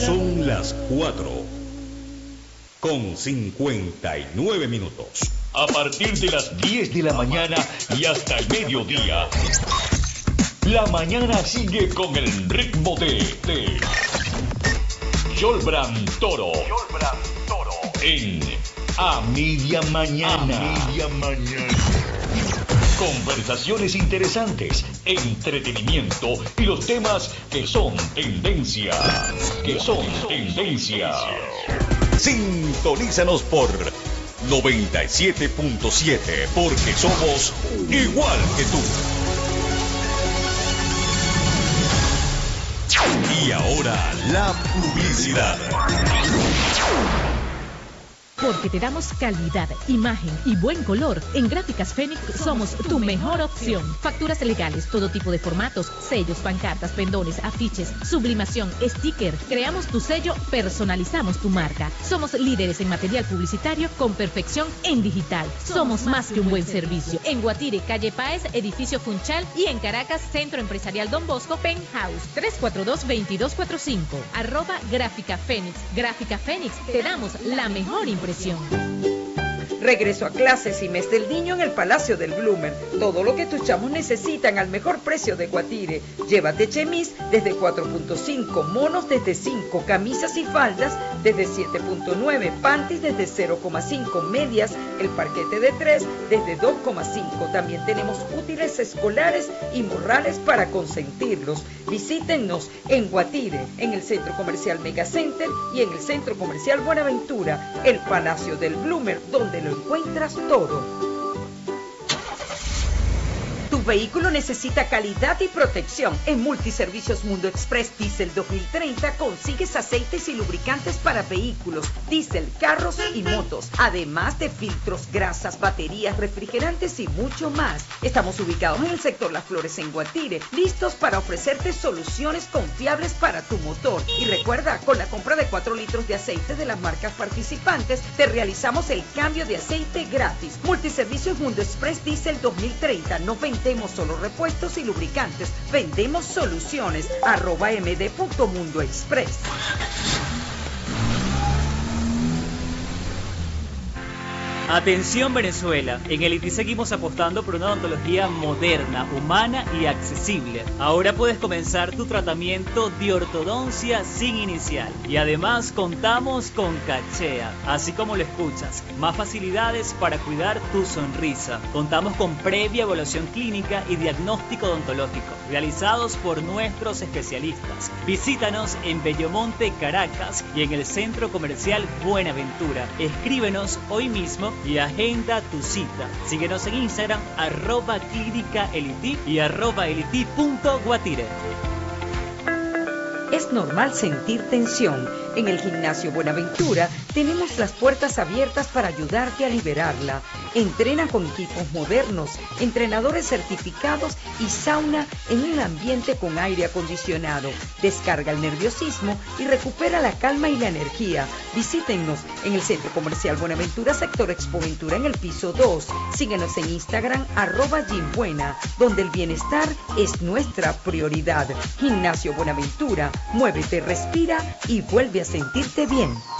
Son las 4:59. A partir de las 10 de la mañana y hasta el mediodía, la mañana sigue con el ritmo de Yolbrand Toro en A Media Mañana. Conversaciones interesantes, entretenimiento y los temas que son tendencia. Sintonízanos por 97.7 porque somos igual que tú. Y ahora la publicidad. Porque te damos calidad, imagen y buen color. En Gráficas Fénix somos tu mejor opción. Facturas legales, todo tipo de formatos, sellos, pancartas, pendones, afiches, sublimación, sticker. Creamos tu sello, personalizamos tu marca. Somos líderes en material publicitario con perfección en digital. Somos más que un buen servicio. En Guatire, calle Páez, edificio Funchal, y en Caracas, Centro Empresarial Don Bosco, Penthouse, 342-2245. @Gráfica Fénix. Gráfica Fénix, te damos la mejor impresión. Regreso a clases y mes del niño en el Palacio del Bloomer. Todo lo que tus chamos necesitan al mejor precio de Guatire. Llévate chemis desde 4.5, monos desde 5, camisas y faldas desde 7.9, panties desde 0.5, medias, el parquete de 3 desde 2.5. También tenemos útiles escolares y morrales para consentirlos. Visítennos en Guatire, en el Centro Comercial Megacenter y en el Centro Comercial Buenaventura, el Palacio del Bloomer, donde lo encuentras todo. Tu vehículo necesita calidad y protección. En Multiservicios Mundo Express Diesel 2030 consigues aceites y lubricantes para vehículos, diésel, carros y motos, además de filtros, grasas, baterías, refrigerantes y mucho más. Estamos ubicados en el sector Las Flores en Guatire, listos para ofrecerte soluciones confiables para tu motor. Y recuerda, con la compra de 4 litros de aceite de las marcas participantes, te realizamos el cambio de aceite gratis. Multiservicios Mundo Express Diesel 2030, no vendemos solo repuestos y lubricantes, vendemos soluciones. @md.mundoexpress. Atención Venezuela, en el ITI seguimos apostando por una odontología moderna, humana y accesible. Ahora puedes comenzar tu tratamiento de ortodoncia sin inicial. Y además contamos con Cachea, así como lo escuchas, más facilidades para cuidar tu sonrisa. Contamos con previa evaluación clínica y diagnóstico odontológico, realizados por nuestros especialistas. Visítanos en Bellomonte, Caracas, y en el Centro Comercial Buenaventura. Escríbenos hoy mismo y agenda tu cita. Síguenos en Instagram, @clínicaeliti y @eliti.guatire. Es normal sentir tensión. En el Gimnasio Buenaventura tenemos las puertas abiertas para ayudarte a liberarla. Entrena con equipos modernos, entrenadores certificados y sauna en un ambiente con aire acondicionado. Descarga el nerviosismo y recupera la calma y la energía. Visítennos en el Centro Comercial Buenaventura, sector Expoventura, en el piso 2. Síguenos en Instagram, @Gymbuena, donde el bienestar es nuestra prioridad. Gimnasio Buenaventura, muévete, respira y vuelve a sentirte bien.